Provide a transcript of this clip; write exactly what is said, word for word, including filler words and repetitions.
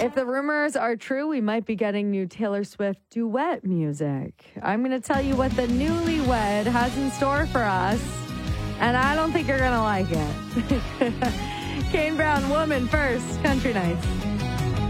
If the rumors are true, we might be getting new Taylor Swift duet music. I'm going to tell you what the newlywed has in store for us, and I don't think you're going to like it. Kane Brown, Woman First, Country Nights.